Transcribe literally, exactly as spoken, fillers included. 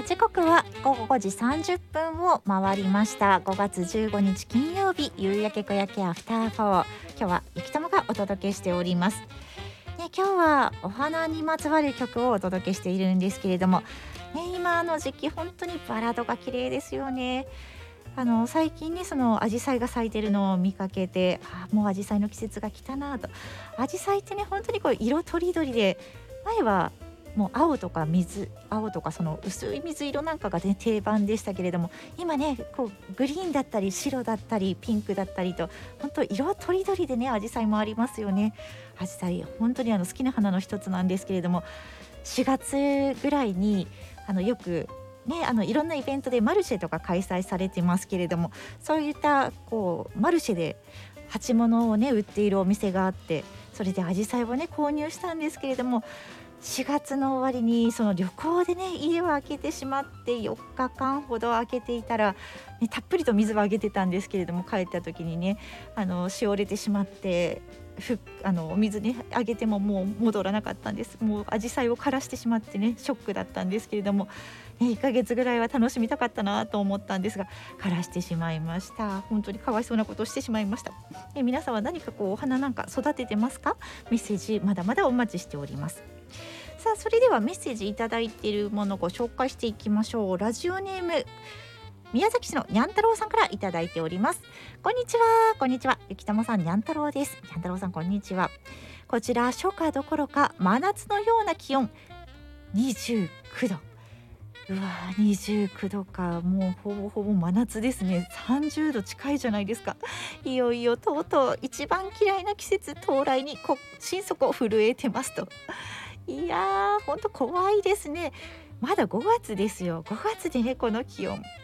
時刻はごごごじさんじゅっぷんを回りました。ごがつじゅうごにち金曜日、夕焼け小焼けアフターフォー。今日はゆきともがお届けしております、ね、今日はお花にまつわる曲をお届けしているんですけれども、ね、今の時期本当にバラとか綺麗ですよね。あの最近ね、そのアジサイが咲いてるのを見かけて、あ、もうアジサイの季節が来たなと。アジサイってね、本当にこう色とりどりで、前はもう青とか水青とかその薄い水色なんかが、ね、定番でしたけれども、今ねこうグリーンだったり白だったりピンクだったりと、本当色とりどりでね、アジサイもありますよね。アジサイ本当にあの好きな花の一つなんですけれども、しがつぐらいにあのよくね、あのいろんなイベントでマルシェとか開催されてますけれども、そういったこうマルシェで鉢物をね売っているお店があって、それでアジサイをね購入したんですけれども、しがつの終わりにその旅行でね家を空けてしまって、よっかかんほど空けていたら、ね、たっぷりと水はあげてたんですけれども、帰った時にねあのしおれてしまって、ふあのお水ねあげてももう戻らなかったんです。もうアジサイを枯らしてしまってね、ショックだったんですけれども、ね、いっかげつぐらいは楽しみたかったなと思ったんですが、枯らしてしまいました。本当にかわいそうなことをしてしまいました。ね、皆さんは何かこうお花なんか育ててますか？メッセージまだまだお待ちしております。さあ、それではメッセージいただいているものをご紹介していきましょう。ラジオネーム宮崎市のにゃん太郎さんからいただいております。こんにちは。こんにちは。ゆきたまさん、にゃん太郎です。にゃん太郎さん、こんにちは。こちら初夏どころか真夏のような気温、にじゅうくど。うわー、にじゅうくどか。もうほぼほぼ真夏ですね。さんじゅうど近いじゃないですか。いよいよとうとう一番嫌いな季節到来にこ心底震えてますと。いやー、ほんと怖いですね。まだごがつですよ。ごがつでねこの気温。